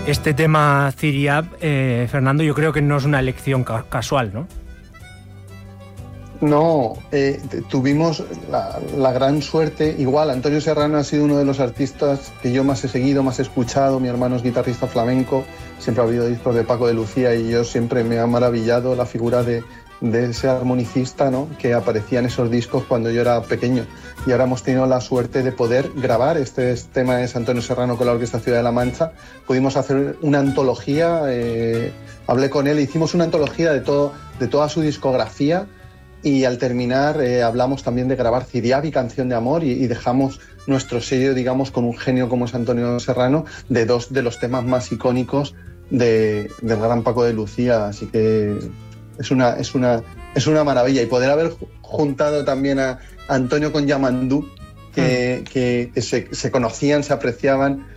Este tema Ciriab, Fernando, yo creo que no es una elección casual, ¿no? No, tuvimos la gran suerte. Igual, Antonio Serrano ha sido uno de los artistas que yo más he seguido, más he escuchado. Mi hermano es guitarrista flamenco, siempre ha habido discos de Paco de Lucía y yo siempre me ha maravillado la figura de ese armonicista, ¿no?, que aparecía en esos discos cuando yo era pequeño. Y ahora hemos tenido la suerte de poder grabar este tema de Antonio Serrano con la Orquesta Ciudad de la Mancha. Pudimos hacer una antología, hablé con él, hicimos una antología de toda su discografía. Y al terminar hablamos también de grabar Ciriab y Canción de Amor y dejamos nuestro sello, digamos, con un genio como es Antonio Serrano, de dos de los temas más icónicos del gran Paco de Lucía. Así que es una maravilla. Y poder haber juntado también a Antonio con Yamandú, que se conocían, se apreciaban